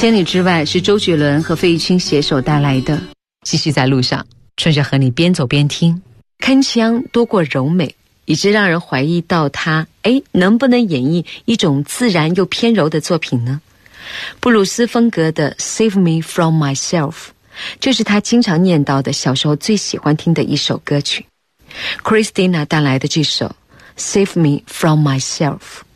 千里之外是周杰伦和费玉清携手带来的。继续在路上，顺着和你边走边听。铿锵多过柔美，以致让人怀疑到他能不能演绎一种自然又偏柔的作品呢？布鲁斯风格的 Save Me From Myself 就是他经常念叨的小时候最喜欢听的一首歌曲。 Christina 带来的这首 Save Me From Myself。